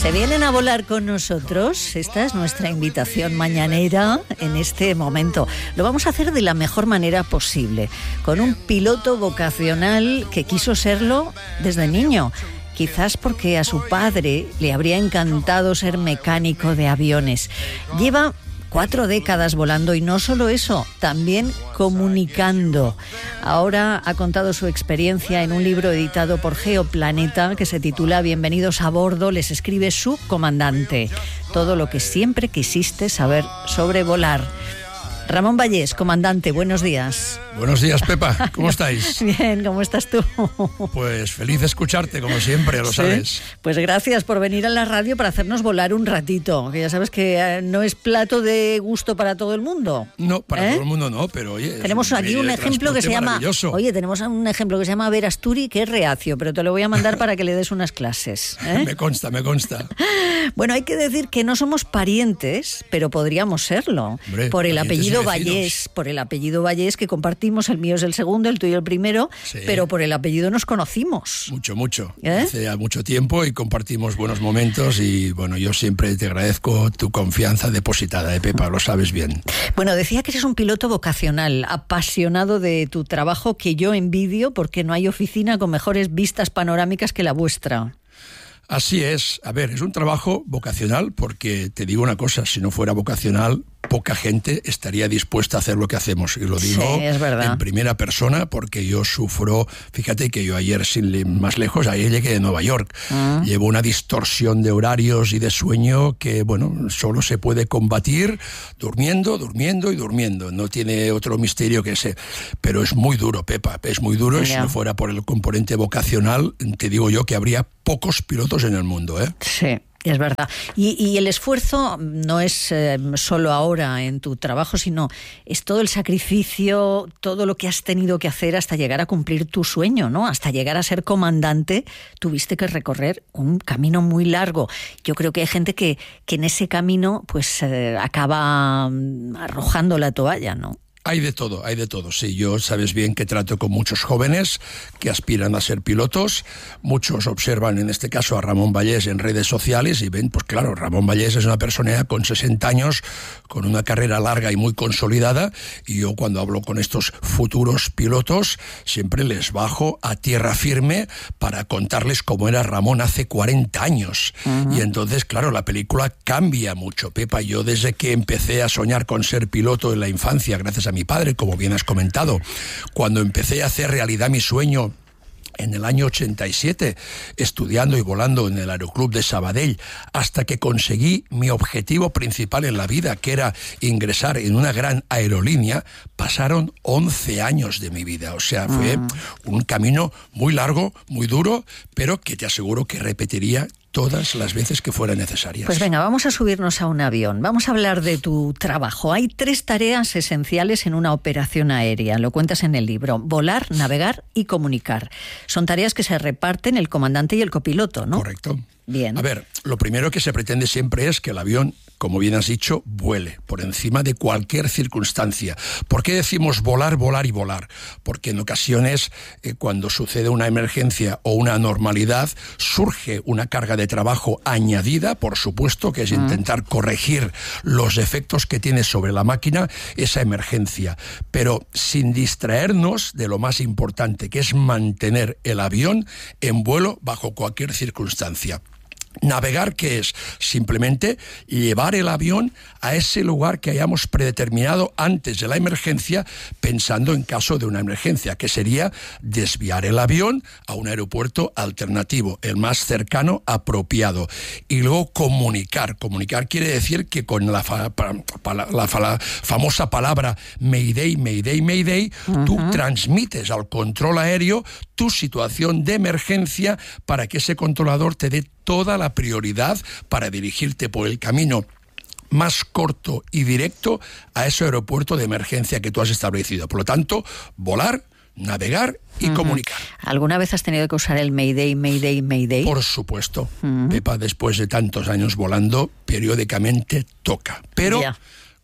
¿Se vienen a volar con nosotros? Esta es nuestra invitación mañanera en este momento. Lo vamos a hacer de la mejor manera posible, con un piloto vocacional que quiso serlo desde niño. Quizás porque a su padre le habría encantado ser mecánico de aviones. Lleva 4 décadas volando y no solo eso, también comunicando. Ahora ha contado su experiencia en un libro editado por Geoplaneta que se titula Bienvenidos a bordo, les escribe su comandante. Todo lo que siempre quisiste saber sobre volar. Ramón Vallés, comandante, buenos días. Buenos días, Pepa, ¿cómo estáis? Bien, ¿cómo estás tú? Pues feliz de escucharte, como siempre, lo sabes. Pues gracias por venir a la radio para hacernos volar un ratito, que ya sabes que no es plato de gusto para todo el mundo. No, para todo el mundo no, pero oye... Tenemos aquí un ejemplo que se llama... Oye, tenemos un ejemplo que se llama Verasturi, que es reacio, pero te lo voy a mandar para que le des unas clases. Me consta. Bueno, hay que decir que no somos parientes, pero podríamos serlo. Hombre, por el apellido Vallés, que compartimos, el mío es el segundo, el tuyo el primero, sí. Pero por el apellido nos conocimos. Mucho. Hace ya mucho tiempo y compartimos buenos momentos y bueno, yo siempre te agradezco tu confianza depositada, Pepa, lo sabes bien. Bueno, decía que eres un piloto vocacional, apasionado de tu trabajo, que yo envidio porque no hay oficina con mejores vistas panorámicas que la vuestra. Así es. A ver, es un trabajo vocacional porque te digo una cosa, si no fuera vocacional, poca gente estaría dispuesta a hacer lo que hacemos. Y lo digo en primera persona porque yo sufro, fíjate que yo ayer, sin ir más lejos, ayer llegué de Nueva York. Llevo una distorsión de horarios y de sueño que, bueno, solo se puede combatir durmiendo. No tiene otro misterio que ese. Pero es muy duro, Pepa, es muy duro. Y si no fuera por el componente vocacional, te digo yo que habría pocos pilotos en el mundo, ¿eh? Sí. Es verdad. Y el esfuerzo no es solo ahora en tu trabajo, sino es todo el sacrificio, todo lo que has tenido que hacer hasta llegar a cumplir tu sueño, ¿no? Hasta llegar a ser comandante, tuviste que recorrer un camino muy largo. Yo creo que hay gente que en ese camino pues acaba arrojando la toalla, ¿no? Hay de todo. Sí, yo sabes bien que trato con muchos jóvenes que aspiran a ser pilotos. Muchos observan, en este caso, a Ramón Vallés en redes sociales y ven, pues claro, Ramón Vallés es una persona con 60 años, con una carrera larga y muy consolidada. Y yo cuando hablo con estos futuros pilotos, siempre les bajo a tierra firme para contarles cómo era Ramón hace 40 años. Y entonces, claro, la película cambia mucho, Pepa. Yo desde que empecé a soñar con ser piloto en la infancia, gracias a mi padre, como bien has comentado, cuando empecé a hacer realidad mi sueño en el año 87, estudiando y volando en el Aeroclub de Sabadell, hasta que conseguí mi objetivo principal en la vida, que era ingresar en una gran aerolínea, pasaron 11 años de mi vida. O sea, fue un camino muy largo, muy duro, pero que te aseguro que repetiría todas las veces que fueran necesarias. Pues venga, vamos a subirnos a un avión. Vamos a hablar de tu trabajo. Hay 3 tareas esenciales en una operación aérea. Lo cuentas en el libro. Volar, navegar y comunicar. Son tareas que se reparten el comandante y el copiloto, ¿no? Correcto. Bien. A ver, lo primero que se pretende siempre es que el avión, como bien has dicho, vuele por encima de cualquier circunstancia. ¿Por qué decimos volar? Porque en ocasiones, cuando sucede una emergencia o una anormalidad, surge una carga de trabajo añadida, por supuesto, que es intentar corregir los efectos que tiene sobre la máquina esa emergencia, pero sin distraernos de lo más importante, que es mantener el avión en vuelo bajo cualquier circunstancia. Navegar, ¿qué es? Simplemente llevar el avión a ese lugar que hayamos predeterminado antes de la emergencia, pensando en caso de una emergencia, que sería desviar el avión a un aeropuerto alternativo, el más cercano, apropiado. Y luego comunicar. Comunicar quiere decir que con la famosa palabra Mayday, tú transmites al control aéreo tu situación de emergencia para que ese controlador te dé toda la prioridad para dirigirte por el camino más corto y directo a ese aeropuerto de emergencia que tú has establecido. Por lo tanto, volar, navegar y comunicar. ¿Alguna vez has tenido que usar el Mayday? Por supuesto. Pepa, después de tantos años volando, periódicamente toca. Pero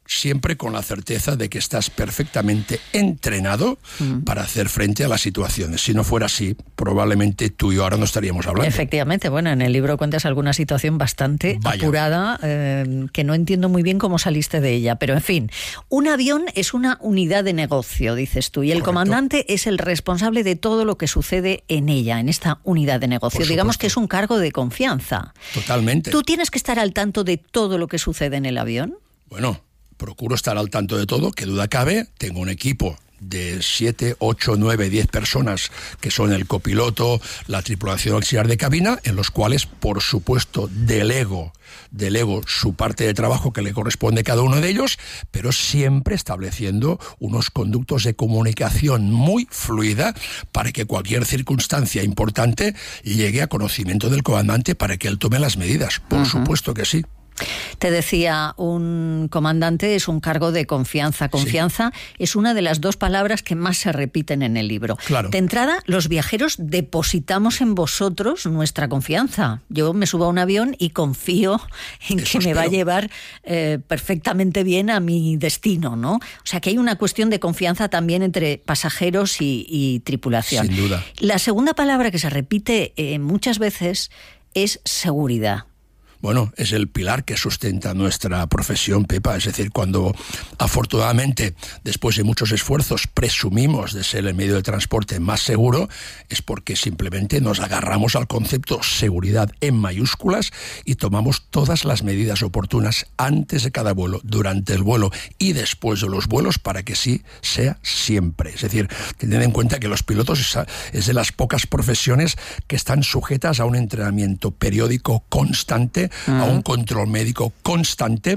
siempre con la certeza de que estás perfectamente entrenado para hacer frente a las situaciones. Si no fuera así, probablemente tú y yo ahora no estaríamos hablando. Efectivamente, bueno, en el libro cuentas alguna situación bastante apurada, que no entiendo muy bien cómo saliste de ella, pero en fin, un avión es una unidad de negocio, dices tú, y el comandante es el responsable de todo lo que sucede en ella, en esta unidad de negocio. Digamos que es un cargo de confianza. Totalmente. ¿Tú tienes que estar al tanto de todo lo que sucede en el avión? Bueno, procuro estar al tanto de todo, que duda cabe. Tengo un equipo de 7, 8, 9, 10 personas que son el copiloto, la tripulación auxiliar de cabina, en los cuales, por supuesto, delego su parte de trabajo que le corresponde a cada uno de ellos, pero siempre estableciendo unos conductos de comunicación muy fluida para que cualquier circunstancia importante llegue a conocimiento del comandante para que él tome las medidas. Por supuesto que sí. Te decía, un comandante es un cargo de confianza. Confianza es una de las dos palabras que más se repiten en el libro. Claro. De entrada, los viajeros depositamos en vosotros nuestra confianza. Yo me subo a un avión y confío en que me va a llevar perfectamente bien a mi destino, ¿no? O sea que hay una cuestión de confianza también entre pasajeros y tripulación. Sin duda. La segunda palabra que se repite muchas veces es seguridad. Bueno, es el pilar que sustenta nuestra profesión, Pepa. Es decir, cuando afortunadamente, después de muchos esfuerzos, presumimos de ser el medio de transporte más seguro, es porque simplemente nos agarramos al concepto seguridad en mayúsculas y tomamos todas las medidas oportunas antes de cada vuelo, durante el vuelo y después de los vuelos para que sí sea siempre. Es decir, tened en cuenta que los pilotos es de las pocas profesiones que están sujetas a un entrenamiento periódico constante, a un control médico constante,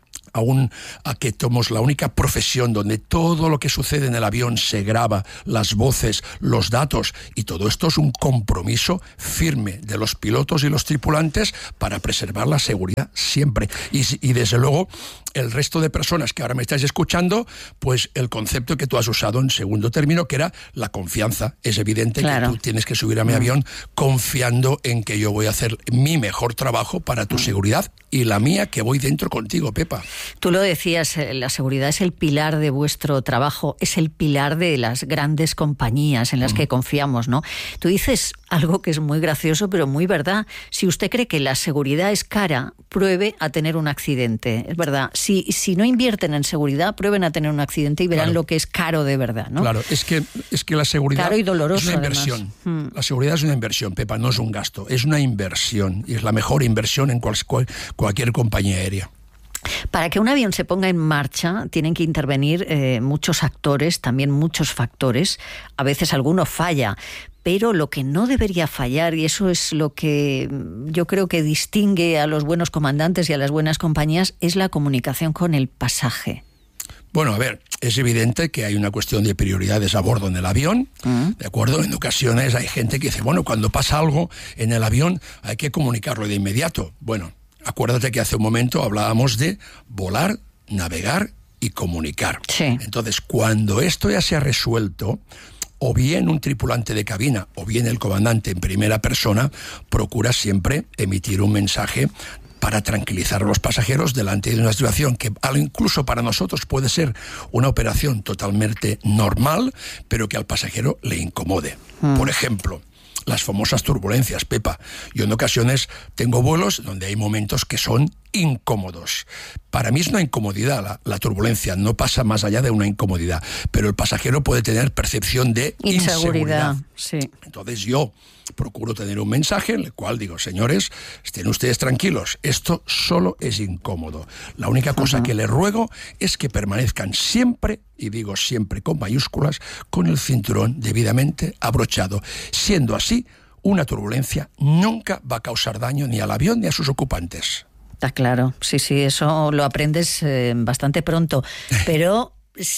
a que somos la única profesión donde todo lo que sucede en el avión se graba, las voces, los datos, y todo esto es un compromiso firme de los pilotos y los tripulantes para preservar la seguridad siempre. Y desde luego, el resto de personas que ahora me estáis escuchando, pues el concepto que tú has usado en segundo término, que era la confianza. Es evidente que tú tienes que subir a mi avión confiando en que yo voy a hacer mi mejor trabajo para tu seguridad y la mía, que voy dentro contigo, Pepa. Tú lo decías, la seguridad es el pilar de vuestro trabajo, es el pilar de las grandes compañías en las que confiamos, ¿no? Tú dices algo que es muy gracioso, pero muy verdad. Si usted cree que la seguridad es cara, pruebe a tener un accidente. Es verdad. Si no invierten en seguridad, prueben a tener un accidente y verán lo que es caro de verdad, ¿no? Claro, es que la seguridad caro y doloroso, es una inversión. La seguridad es una inversión, Pepa, no es un gasto. Es una inversión y es la mejor inversión en cualquier compañía aérea. Para que un avión se ponga en marcha tienen que intervenir muchos actores, también muchos factores. A veces alguno falla, pero lo que no debería fallar, y eso es lo que yo creo que distingue a los buenos comandantes y a las buenas compañías, es la comunicación con el pasaje. Bueno, a ver, es evidente que hay una cuestión de prioridades a bordo en el avión, ¿de acuerdo? En ocasiones hay gente que dice, bueno, cuando pasa algo en el avión hay que comunicarlo de inmediato. Bueno, acuérdate que hace un momento hablábamos de volar, navegar y comunicar. Sí. Entonces, cuando esto ya se ha resuelto, o bien un tripulante de cabina o bien el comandante en primera persona procura siempre emitir un mensaje para tranquilizar a los pasajeros delante de una situación que incluso para nosotros puede ser una operación totalmente normal, pero que al pasajero le incomode. Por ejemplo, las famosas turbulencias, Pepa. Yo en ocasiones tengo vuelos donde hay momentos que son incómodos. Para mí es una incomodidad la turbulencia, no pasa más allá de una incomodidad, pero el pasajero puede tener percepción de inseguridad. Sí. Entonces yo procuro tener un mensaje en el cual digo, señores, estén ustedes tranquilos, esto solo es incómodo. La única cosa que les ruego es que permanezcan siempre, y digo siempre con mayúsculas, con el cinturón debidamente abrochado. Siendo así, una turbulencia nunca va a causar daño ni al avión ni a sus ocupantes. Está claro, sí, eso lo aprendes bastante pronto, pero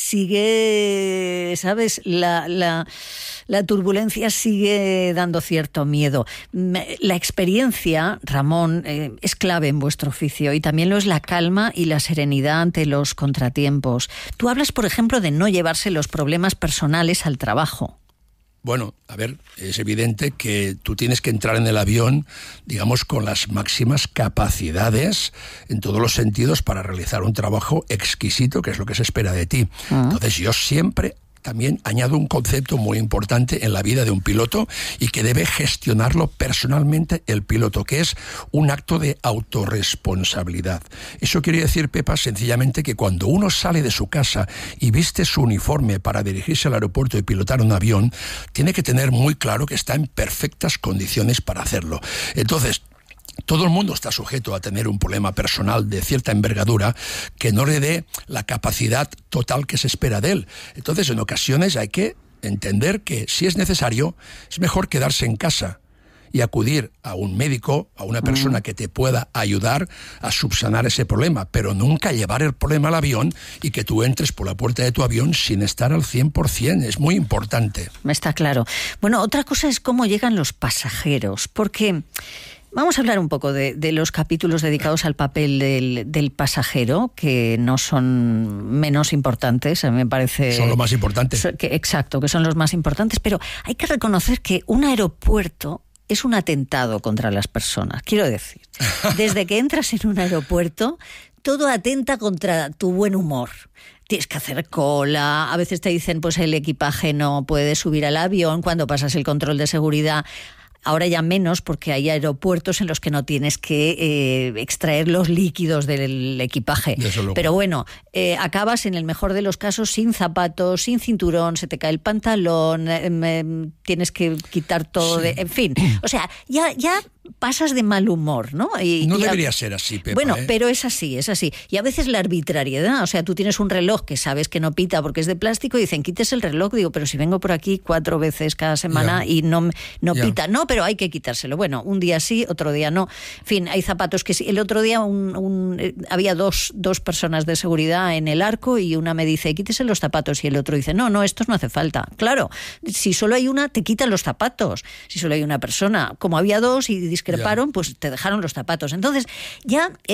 sigue, ¿sabes? La turbulencia sigue dando cierto miedo. La experiencia, Ramón, es clave en vuestro oficio y también lo es la calma y la serenidad ante los contratiempos. Tú hablas, por ejemplo, de no llevarse los problemas personales al trabajo. Bueno, a ver, es evidente que tú tienes que entrar en el avión, digamos, con las máximas capacidades en todos los sentidos para realizar un trabajo exquisito, que es lo que se espera de ti. Entonces yo siempre también añado un concepto muy importante en la vida de un piloto y que debe gestionarlo personalmente el piloto, que es un acto de autorresponsabilidad. Eso quiere decir, Pepa, sencillamente que cuando uno sale de su casa y viste su uniforme para dirigirse al aeropuerto y pilotar un avión, tiene que tener muy claro que está en perfectas condiciones para hacerlo. Entonces, todo el mundo está sujeto a tener un problema personal de cierta envergadura que no le dé la capacidad total que se espera de él. Entonces, en ocasiones hay que entender que, si es necesario, es mejor quedarse en casa y acudir a un médico, a una persona que te pueda ayudar a subsanar ese problema, pero nunca llevar el problema al avión y que tú entres por la puerta de tu avión sin estar al 100%. Es muy importante. Está claro. Bueno, otra cosa es cómo llegan los pasajeros, porque vamos a hablar un poco de los capítulos dedicados al papel del pasajero, que no son menos importantes, a mí me parece. Son lo más importante. Exacto, que son los más importantes, pero hay que reconocer que un aeropuerto es un atentado contra las personas. Quiero decir, desde que entras en un aeropuerto, todo atenta contra tu buen humor. Tienes que hacer cola, a veces te dicen pues el equipaje no puede subir al avión, cuando pasas el control de seguridad. Ahora ya menos, porque hay aeropuertos en los que no tienes que extraer los líquidos del equipaje. Pero bueno, acabas en el mejor de los casos sin zapatos, sin cinturón, se te cae el pantalón, tienes que quitar todo, sí. En fin. O sea, ya pasas de mal humor, ¿no? No debería ser así, Pepa. Bueno, pero es así. Y a veces la arbitrariedad, o sea, tú tienes un reloj que sabes que no pita porque es de plástico y dicen, quites el reloj. Digo, pero si vengo por aquí 4 veces cada semana y no pita. No, pero hay que quitárselo. Bueno, un día sí, otro día no. En fin, hay zapatos que sí. El otro día había dos personas de seguridad en el arco y una me dice, quítese los zapatos, y el otro dice, no, estos no hace falta. Claro, si solo hay una, te quitan los zapatos. Si solo hay una persona, como había dos y discreparon, pues te dejaron los zapatos. Entonces, ya